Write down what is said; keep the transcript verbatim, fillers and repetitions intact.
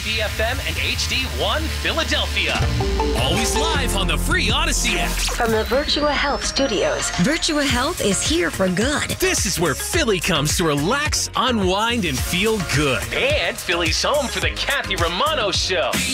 C B F M and H D one Philadelphia. Always live on the free Odyssey app. From the Virtua Health Studios, Virtua Health is here for good. This is where Philly comes to relax, unwind, and feel good. And Philly's home for the Kathy Romano Show.